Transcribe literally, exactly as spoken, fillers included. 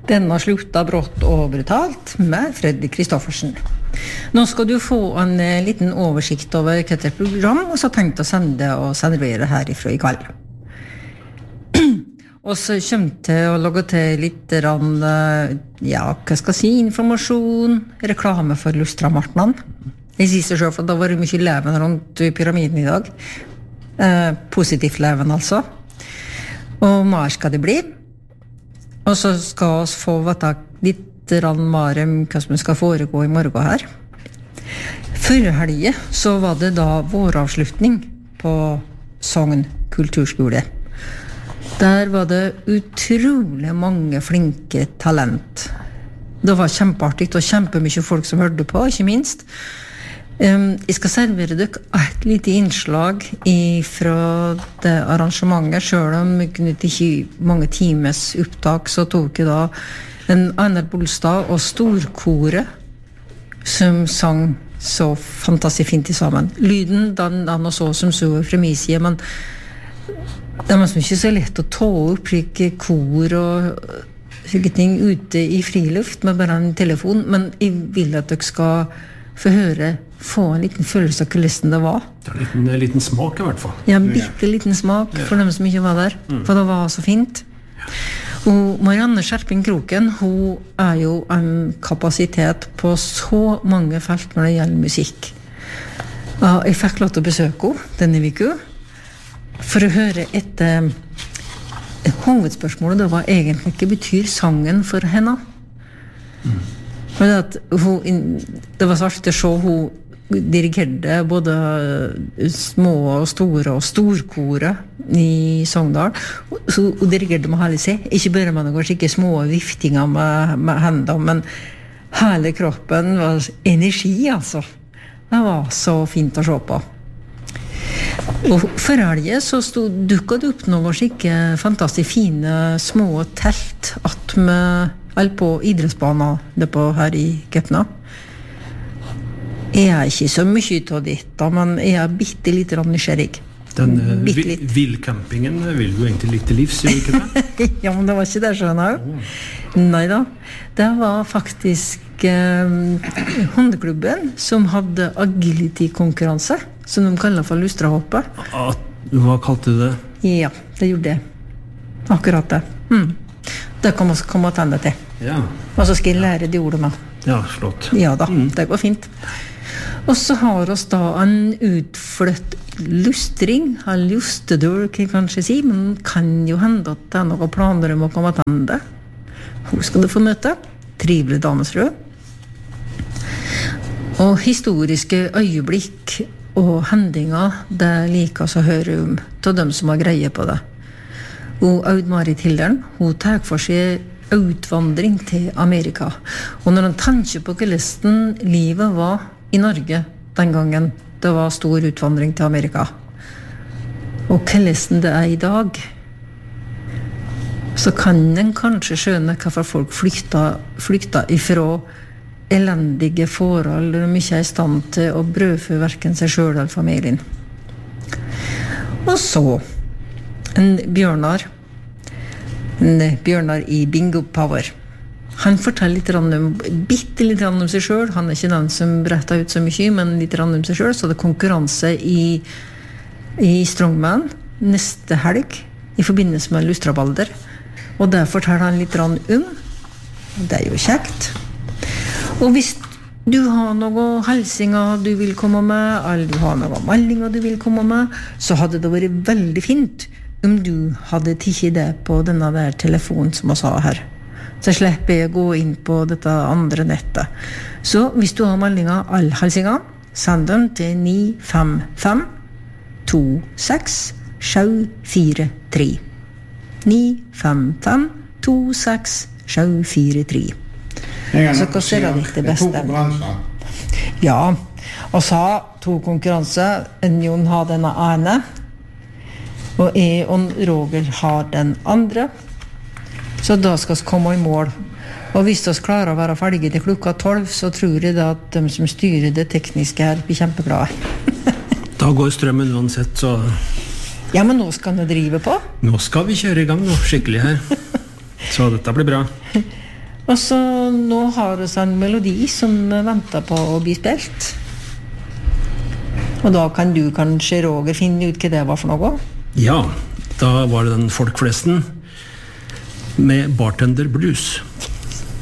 Denna slutta brått og brutalt med Freddy Kristoffersen. Nå skal du få en liten oversikt over hva det program, og så tenkt å sende og servere herifra I kveld. Og så kommer til å lage til litt rann, ja, hva skal jeg si, informasjon, reklame for Lustramartnan. Jeg sier seg selv, for det var mye leven rundt pyramiden I dag. Eh, positivt leven, altså. Og mer skal det bli. Og så skal vi få vite litt rann mer om hva som skal foregå I morgen her. Før helgen så var det da våravslutning på Sogn kulturskole. Der var det utrolig mange flinke talent. Det var kjempeartig og kjempemye folk som hørte på, ikke minst. Um, jeg skal servere dere et lite innslag fra det arrangementet, selv om jeg kunne ikke mange times opptak, så tok jeg da en Einar Bolstad og storkoret som sang så fantastisk fint I sammen. Lyden, den, den og så som så fra min side, men det var ikke så lett å ta opp like kor og slike ting ute I friluft med bare en telefon, men jeg vil at dere skal få høre, få en liten følelse av hvordan det var. Det er en liten, en liten smak I hvert fall. Ja, en bitte liten smak for dem som ikke var der, mm. for det var så fint. Og Marianne Skjerping Kroken, hun er jo en kapasitet på så mange felt når det gjelder musikk. Og jeg fikk lov til å besøke henne denne uka, for å høre etter hovedspørsmålet, det var egentlig ikke betyr sangen for henne. Mm. For det, at hun, det var så artig å se hun dirigerte både små og store og storkore I Sogndal. Så hun dirigerte med hele seg. Ikke bare med noen skikkelig små viftinger med, med hendene, men hele kroppen var energi, altså. Det var så fint å se på. Og for helgen så stod, dukket det opp noen skikke fantastisk fine små telt at med all på idrettsbanen det på her I Køpna. Jeg er ikke så mye av dette, men jeg er bitte litt nysgjerrig. Den uh, villcampingen vil du egentlig litt til livs, gjør ikke det? Ja, men det var ikke det, skjønner jeg. Oh. Neida, det var faktisk eh, hundeklubben som hadde agility-konkurranse, som de kaller for lustrahoppet. Ah, hva kalte du det? Ja, det gjorde det. Akkurat det. Mm. Det kan man komme til det til. Ja. Og så skal jeg lære de ordene med. Ja, slått. Ja da, mm. det går fint. Og så har oss da en utfløtt lustring, en lustedør, kan jeg kanskje si, men kan jo hende at det er noen planer om å komme til det. Hun skal du få møte. Trivelig damesfrø. Og historiske øyeblikk og hendinger, det liker oss å høre om til dem som har greie på det. Og Aud-Marit Hilderen, hun tar for seg utvandring til Amerika. Og når han tenker på hvordan livet var I Norge den gangen, det var stor utvandring til Amerika. Og hvordan det er I dag, så kan en kanskje skjønne hvorfor folk flykta, flykta ifra elendige forhold, og de ikke er I stand til å brødfø hverken seg selv eller familien. Og så, en Bjørnar, en Bjørnar I Bingo Power. Han forteller litt om, bitte litt om seg selv. Han er ikke den som bretter ut så mye, men litt om seg selv. Så det er konkurranse I, I Strongman neste helg I forbindelse med Lustrabalder. Og det forteller han litt om. Det er jo kjekt. Og hvis du har noen helsinger du vil komme med, eller du har noen meldinger du vil komme med, så hadde det vært veldig fint om du hadde tikket det på denne der telefonen som jeg sa her. Så slipper jeg å gå inn på dette andre nettet. Så hvis du har meldinger, alle helsinger, send dem til ni fem fem to seks sju fire tre. ni fem fem to seks sju fire tre. Så hva ser det det beste? Ja, og så to konkurranser. Jon har denne ene, og jeg og Roger har den andre. Så da skal vi komme I mål. Og hvis vi klarer å være ferdige til klokka tolv, så tror jeg da at de som styrer det tekniske her blir kjempeglade. Da går strømmen uansett, så... Ja, men nå skal vi drive på. Nå skal vi kjøre I gang nå, skikkelig her. Så dette blir bra. Og så nå har vi en melodi som venter på å bli spilt. Og da kan du kanskje, Roger, finne ut hva det var for noe? Ja, da var det den folkflesten med Bartender Blues.